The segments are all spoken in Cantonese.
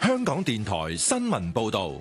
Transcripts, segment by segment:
香港電台新聞報道。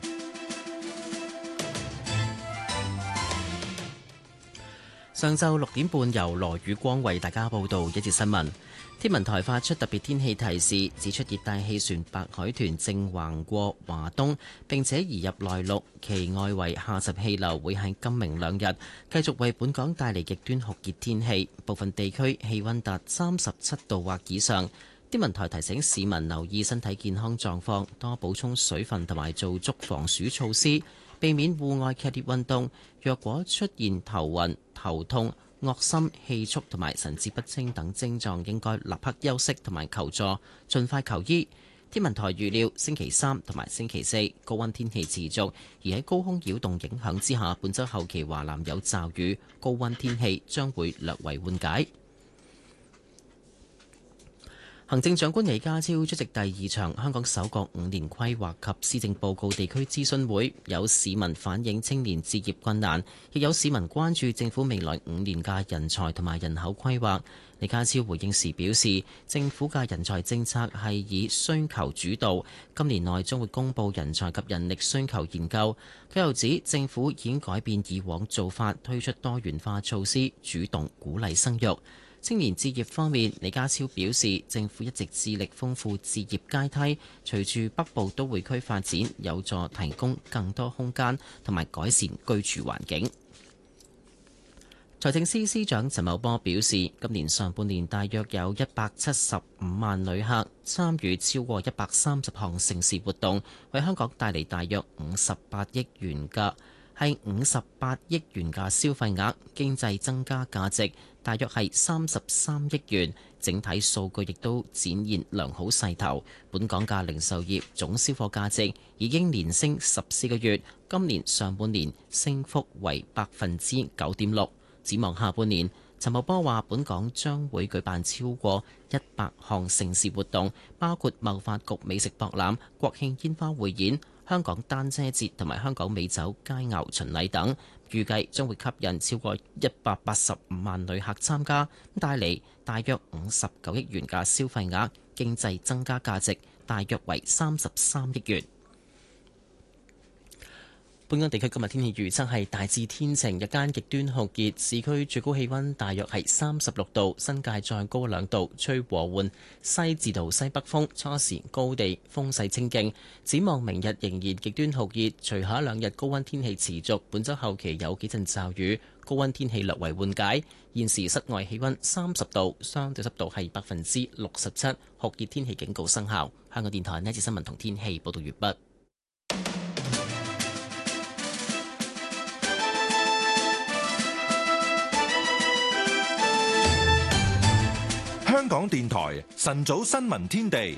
上晝6點半，由羅宇光為大家報道一節新聞。天文台發出特別天氣提示，指出熱帶氣旋白海豚正橫過華東，並且移入內陸，其外圍下沉氣流會喺今明兩日繼續為本港帶嚟極端酷熱天氣，部分地區氣溫達37度或以上。天文台提醒市民留意身體健康狀況，多補充水分同埋做足防暑措施，避免戶外劇烈運動。若果出現頭暈、頭痛、惡心、氣促同埋神志不清等症狀，應該立刻休息同埋求助，盡快求醫。天文台預料星期三同埋星期四高溫天氣持續，而喺高空擾動影響之下，本週後期華南有驟雨，高溫天氣將會略為緩解。行政長官李家超出席第2場香港首個5年規劃及施政報告地區諮詢會，有市民反映青年置業困難，亦有市民關注政府未來5年嘅人才同埋人口規劃。李家超回應時表示，政府嘅人才政策係以需求主導，今年內將會公布人才及人力需求研究。佢又指政府已經改變以往做法，推出多元化措施，主動鼓勵生育。青年置業方面，李家超表示，政府一直致力豐富置業階梯，隨住北部都會區發展，有助提供更多空間同埋改善居住環境。財政司司長陳茂波表示，今年上半年大約有175萬旅客參與超過130項盛事活動，為香港帶嚟大約58億元嘅消費額，經濟增加價值大約係33億元，整體數據亦都展現良好勢頭。本港嘅零售業總銷貨價值已經連升14個月，今年上半年升幅為9.6%。展望下半年，陳茂波話本港將會舉辦超過100項盛事活動，包括貿發局美食博覽、國慶煙花匯演、香港單車節同埋香港美酒佳餚巡禮等，預計將會吸引超過185萬旅客參加，帶嚟大約59億元嘅消費額，經濟增加價值大約為33億元。本港地區今日天氣預測係大致天晴，日間極端酷熱，市區最高氣溫大約係36度，新界再高2度，吹和緩西至到西北風，初時高地風勢清勁。展望明日仍然極端酷熱，隨下2日高溫天氣持續，本週後期有幾陣驟雨，高溫天氣略為緩解。現時室外氣溫30度，相對濕度係67%，酷熱天氣警告生效。香港電台呢節新聞同天氣報道完畢。 香港電台晨早新聞天地，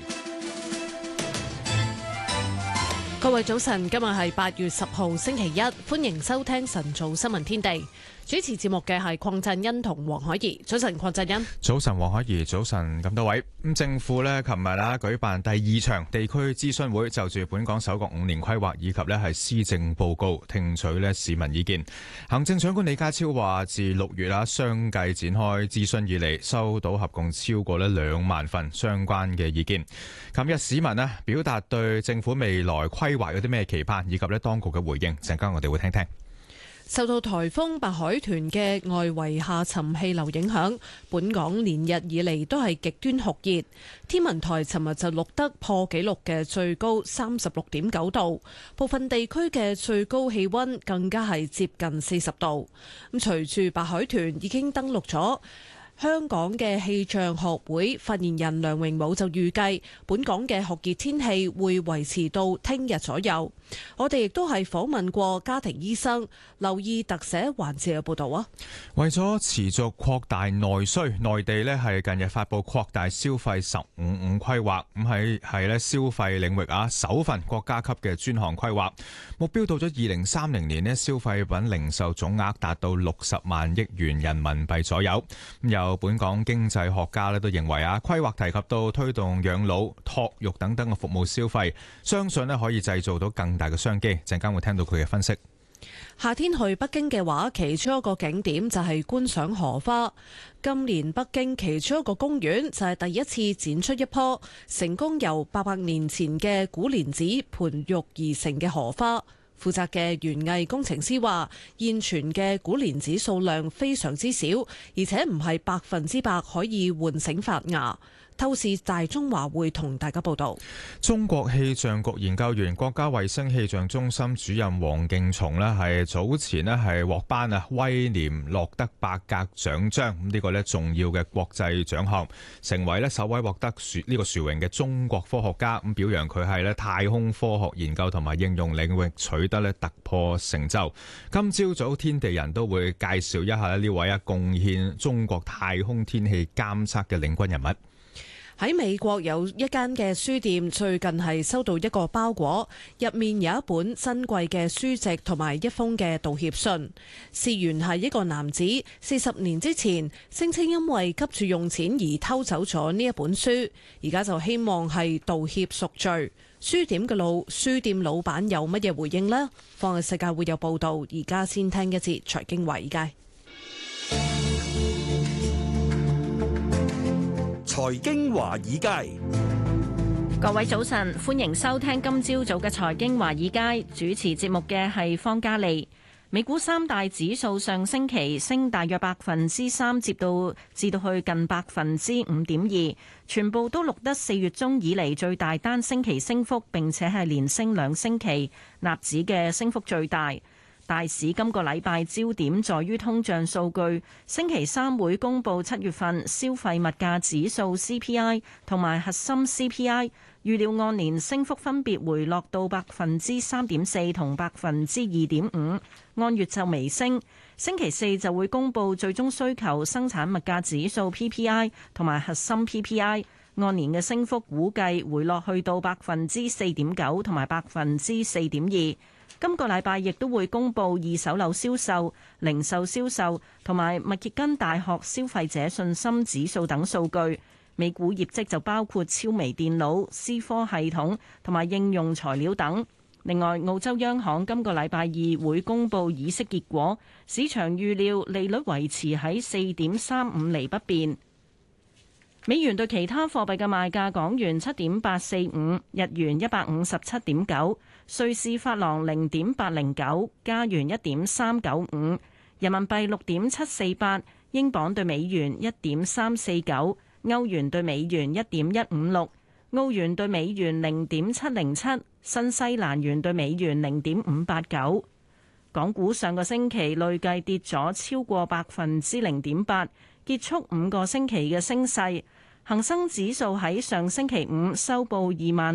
各位早晨，今日係8月10號星期一，歡迎收聽晨早新聞天地。主持節目嘅係鄺振欣同黃海怡。早晨，鄺振欣。 早晨，黃海怡。早晨，咁多位。政府呢琴日舉辦第2場地區諮詢會，就住本港首個5年規劃以及係施政報告，聽取市民意見。行政長官李家超話，自6月相繼展開諮詢以嚟，收到合共超過2萬份相關嘅意見。琴日市民表達對政府未來規劃有啲咩期盼，以及當局嘅回應，陣間我哋會聽聽。 受到颱風白海豚嘅外圍下沉氣流影響，本港連日以嚟都係極端酷熱。天文台尋日就錄得破紀錄嘅最高36.9度，部分地區嘅最高氣溫更加係接近40度。咁隨住白海豚已經登陸咗，香港嘅氣象學會發言人梁榮武就預計，本港嘅酷熱天氣會維持到聽日左右。我哋亦都係訪問過家庭醫生，留意特寫環節嘅報道啊。 為咗持續擴大內需，內地係近日發布擴大消費15-5規劃，咁係消費領域首份國家級嘅專項規劃，目標到咗2030年消費品零售總額達到60萬億元人民幣左右。有本港經濟學家都認為規劃提及到推動養老、托育等等嘅服務消費，相信可以製造到更大嘅商機。陣間會聽到佢嘅分析。 夏天去北京嘅話，其中一個景點就係觀賞荷花。今年北京其中一個公園就係第一次展出一棵成功由800年前嘅古蓮子培育而成嘅荷花。負責嘅園藝工程師話，現存嘅古蓮子數量非常之少，而且唔係100%可以喚醒發芽。透視大中華會同大家報道。 中國氣象局研究員、國家衛星氣象中心主任黃敬松呢係早前呢係獲頒威廉諾德伯格獎章，呢個呢重要嘅國際獎項，成為呢首位獲得呢個殊榮嘅中國科學家，咁表揚佢係呢太空科學研究同埋應用領域取得呢突破成就。今朝早天地人都會介紹一下呢位貢獻中國太空天氣監測嘅領軍人物。 喺美國有一間嘅書店，最近係收到一個包裹，入面有一本珍貴嘅書籍同埋一封嘅道歉信。事源係一個男子40年之前聲稱因為急住用錢而偷走咗呢一本書，而家就希望係道歉贖罪。書店老闆有乜嘢回應呢？放眼世界會有報道，而家先聽一節財經華爾街。 財經華爾街， 各位早晨，歡迎收聽今朝早嘅財經華爾街。主持節目嘅係方嘉利。美股三大指數上星期升大約3%，至到去近5.2%，全部都錄得4月中以嚟最大單星期升幅，並且係連升2星期，納指嘅升幅最大。大市今個禮拜焦點在於通脹數據，星期三會公佈7月份消費物價指數 CPI 同埋核心 CPI， 預料按年升幅分別回落到3.4%同2.5%，按月就微升。星期四就會公佈最終需求生產物價指數 PPI 同埋核心 PPI， 按年嘅升幅估計回落去到4.9%同埋4.2%。今個禮拜亦都會公布二手樓銷售、零售銷售同埋密歇根大學消費者信心指數等數據。美股業績就包括超微電腦、思科系統同埋應用材料等。另外，澳洲央行今個禮拜二會公布議息結果，市場預料利率維持喺4.35厘不變。美元對其他貨幣嘅賣價：港元7.845，日元157.9，瑞士法郎0.809，加元1.395，人民幣6.748，英鎊對美元1.349，歐元對美元1.156，澳元對美元0.707，新西蘭元對美元0.589。港股上個星期累計跌咗超過0.8%，結束5個星期嘅升勢。恒生指數喺上星期五收報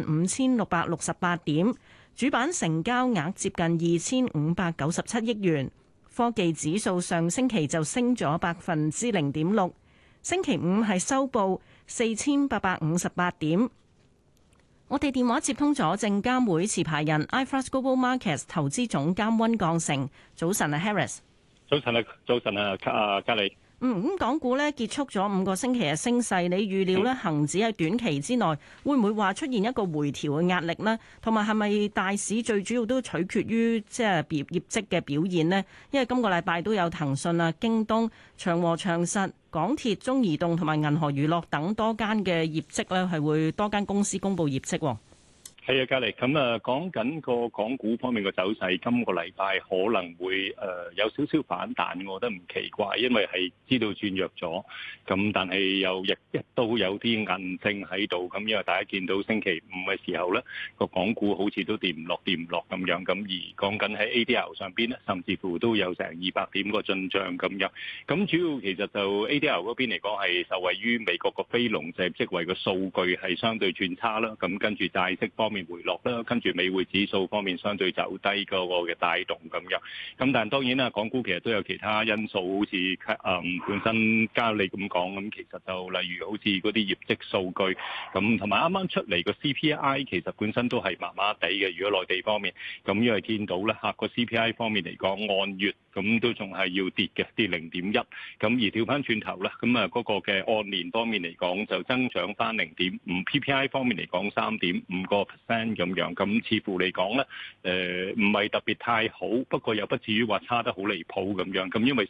25,668點，主板成交額接近2,597億元。科技指數上星期就升咗0.6%，星期五係收報4,858點。我哋電話接通咗證監會持牌人 iFAST Global Markets 投資總監溫鋼城。早晨啊 Harris。 早晨啊，嘉莉。 咁港股咧結束咗5個星期嘅升勢，你預料咧恒指喺短期之內會唔會話出現一個回調嘅壓力呢？同埋係咪大市最主要都取決於即係業績嘅表現呢？因為今個禮拜都有騰訊啊、京東、長和長實、港鐵、中移動同埋銀河娛樂等多間嘅業績咧，係會多間公司公布業績。 係啊，嘉莉，咁講緊個港股方面嘅走勢，今個禮拜可能會有少少反彈，我覺得唔奇怪，因為係知道轉弱咗，咁但係又亦都有啲韌性喺度，咁因為大家見到星期五嘅時候咧，個港股好似都跌唔落咁樣，咁而講緊喺 ADR 上邊咧，甚至乎都有成200點個進帳咁樣，咁主要其實就 ADR 嗰邊嚟講係受惠於美國個非農就業職位個數據係相對轉差啦，咁跟住債息方面回落啦，跟住美匯指數方面相對走低嗰個嘅帶動咁樣，咁但係當然啦，港股其實都有其他因素，好似本身嘉利咁講，咁其實就例如好似嗰啲業績數據，咁同埋啱啱出嚟個 CPI 其實本身都係麻麻地嘅，如果內地方面，咁因為見到咧個 CPI 方面嚟講按月咁都仲係要跌嘅，跌0.1，咁而調翻轉頭咧，咁嗰個嘅按年方面嚟講就增長翻0.5，PPI 方面嚟講3.5%。 percent 咁樣，咁似乎嚟講咧，唔係特別太好，不過又不至於話差得好離譜咁樣。咁因為